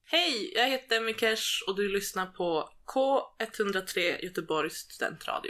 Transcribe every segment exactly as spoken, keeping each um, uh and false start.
Hej, jag heter Mikesh och du lyssnar på K etthundratre Göteborgs studentradio.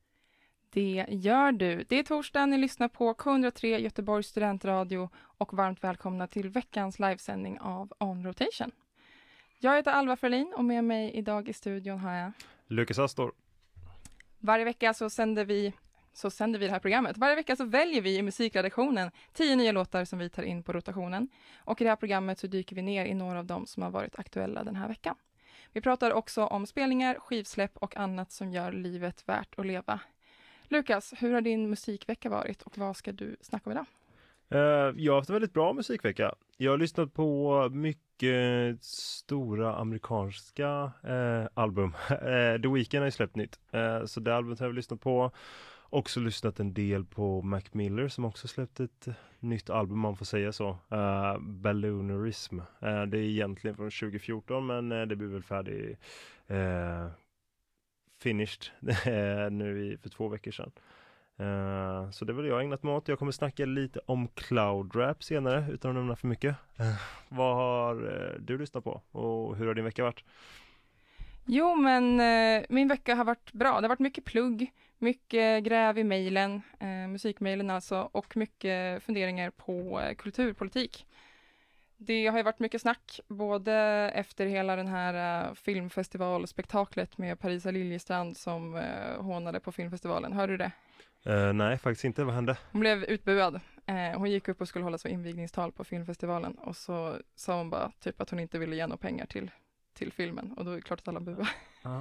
Det gör du. Det är torsdag, ni lyssnar på K etthundratre Göteborgs studentradio och varmt välkomna till veckans livesändning av On Rotation. Jag heter Alva Ferlin och med mig idag i studion har jag Lukas Astor. Varje vecka så sänder vi så sänder vi det här programmet. Varje vecka så väljer vi i musikredaktionen tio nya låtar som vi tar in på rotationen. Och i det här programmet så dyker vi ner i några av dem som har varit aktuella den här veckan. Vi pratar också om spelningar, skivsläpp och annat som gör livet värt att leva. Lukas, hur har din musikvecka varit och vad ska du snacka om idag? Uh, jag har haft en väldigt bra musikvecka. Jag har lyssnat på mycket stora amerikanska uh, album. Uh, The Weeknd har ju släppt nytt. Uh, så det albumet har jag lyssnat på. Också lyssnat en del på Mac Miller som också släppt ett nytt album, man får säga så. Uh, Balloonerism. Uh, det är egentligen från tjugo fjorton men uh, det blir väl färdig uh, finished nu i, för två veckor sedan. Uh, så det vill jag ägnat mig åt. Jag kommer snacka lite om cloud rap senare utan att nämna för mycket. Uh, vad har uh, du lyssnat på och hur har din vecka varit? Jo, men eh, min vecka har varit bra. Det har varit mycket plugg, mycket gräv i mejlen, eh, musikmejlen alltså, och mycket funderingar på eh, kulturpolitik. Det har ju varit mycket snack, både efter hela den här uh, filmfestivalspektaklet med Parisa Liljestrand som uh, hånade på filmfestivalen. Hörde du det? Uh, nej, faktiskt inte. Vad hände? Hon blev utbuad. Uh, hon gick upp och skulle hålla så invigningstal på filmfestivalen och så sa hon bara typ att hon inte ville ge några pengar till till filmen och då är det klart att alla buar. Ah.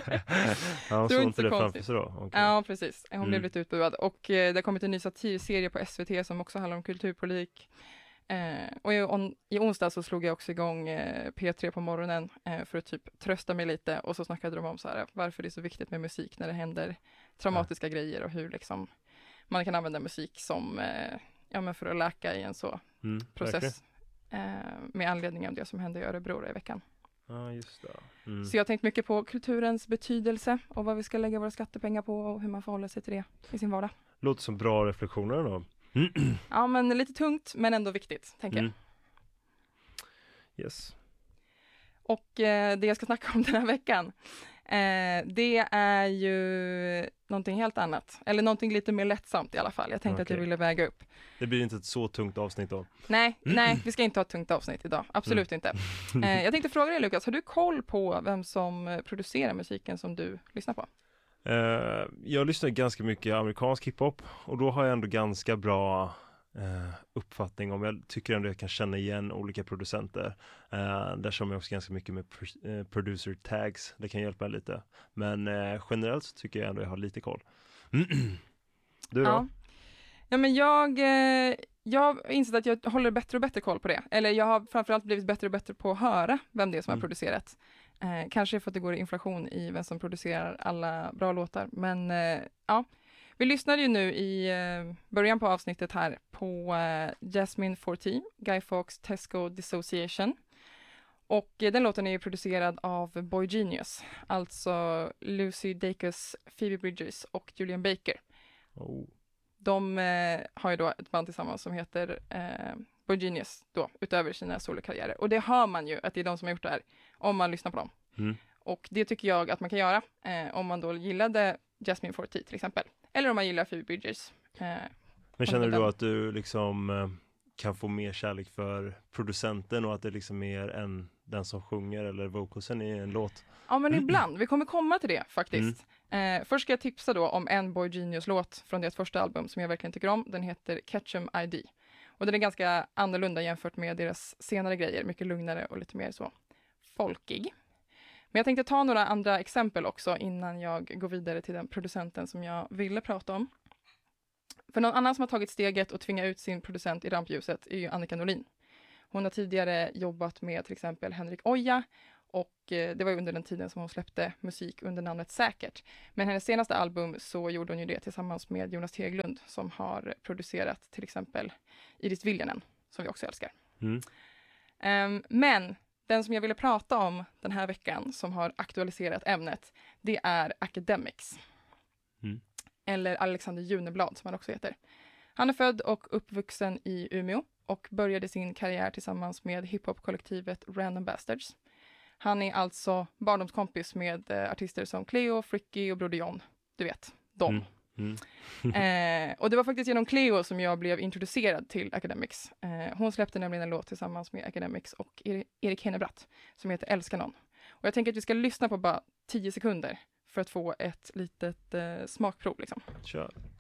Ja, hon såg inte det framför sig då. Okay. Ja, precis. Hon mm. blev lite utbuad. Och eh, det har kommit en ny satirserie på S V T som också handlar om kulturpolitik. Eh, och i, on, i onsdag så slog jag också igång eh, P tre på morgonen eh, för att typ trösta mig lite och så snackade de om så här, varför det är så viktigt med musik när det händer traumatiska ja. grejer och hur liksom man kan använda musik som eh, ja, men för att läka i en så mm, process eh, med anledning av det som hände i Örebro i veckan. Ja, just det. Mm. Så jag har tänkt mycket på kulturens betydelse och vad vi ska lägga våra skattepengar på och hur man förhåller sig till det i sin vardag. Låter som bra reflektioner då. Ja, men lite tungt men ändå viktigt, tänker mm. jag. Yes. Och eh, det jag ska snacka om den här veckan, eh, det är ju någonting helt annat. Eller någonting lite mer lättsamt i alla fall. Jag tänkte okay. att jag ville väga upp. Det blir inte ett så tungt avsnitt då? Nej, nej, vi ska inte ha ett tungt avsnitt idag. Absolut mm. inte. Eh, jag tänkte fråga dig, Lukas, har du koll på vem som producerar musiken som du lyssnar på? Uh, jag lyssnar ganska mycket amerikansk hiphop och då har jag ändå ganska bra uh, uppfattning om, jag tycker ändå jag kan känna igen olika producenter. Uh, där kör jag också ganska mycket med pr- uh, producer tags, det kan hjälpa lite. Men uh, generellt så tycker jag ändå jag har lite koll. Du då? Ja. Ja, men jag, eh, jag har insett att jag håller bättre och bättre koll på det. Eller jag har framförallt blivit bättre och bättre på att höra vem det är som mm. har producerat. Eh, kanske för att det går inflation i vem som producerar alla bra låtar. Men eh, ja, vi lyssnade ju nu i eh, början på avsnittet här på eh, Jasmine fjorton, Guy Fawkes Tesco Dissociation. Och eh, den låten är ju producerad av Boy Genius. Alltså Lucy Dacus, Phoebe Bridgers och Julian Baker. Oh. De eh, har ju då ett band tillsammans som heter eh, Boy Genius då, utöver sina solokarriärer. Och det hör man ju att det är de som har gjort det här, om man lyssnar på dem. Mm. Och det tycker jag att man kan göra eh, om man då gillade Jasmine fjorton till exempel. Eller om man gillar Phoebe Bridgers. Eh, Men känner du då att du liksom eh, kan få mer kärlek för producenten och att det liksom är mer än den som sjunger eller vocalsen i en låt? Ja, men ibland. Vi kommer komma till det faktiskt. Mm. Eh, först ska jag tipsa då om en Boy Genius-låt från deras första album som jag verkligen tycker om. Den heter Ketchum I D. Och den är ganska annorlunda jämfört med deras senare grejer. Mycket lugnare och lite mer så folkig. Men jag tänkte ta några andra exempel också innan jag går vidare till den producenten som jag ville prata om. För någon annan som har tagit steget och tvingat ut sin producent i rampljuset är ju Annika Norlin. Hon har tidigare jobbat med till exempel Henrik Oja och eh, det var under den tiden som hon släppte musik under namnet Säkert. Men hennes senaste album så gjorde hon ju det tillsammans med Jonas Teglund som har producerat till exempel Iris Viljanen som vi också älskar. Mm. Um, men den som jag ville prata om den här veckan som har aktualiserat ämnet, det är Academics. Mm. Eller Alexander Juneblad som han också heter. Han är född och uppvuxen i Umeå och började sin karriär tillsammans med hiphop-kollektivet Random Bastards. Han är alltså barndomskompis med eh, artister som Cleo, Fricky och Broder John. Du vet, de. Mm. Mm. eh, och det var faktiskt genom Cleo som jag blev introducerad till Academics. Eh, hon släppte nämligen en låt tillsammans med Academics och er- Erik Hennebratt som heter Älska någon. Och jag tänker att vi ska lyssna på bara tio sekunder för att få ett litet eh, smakprov liksom. Kör.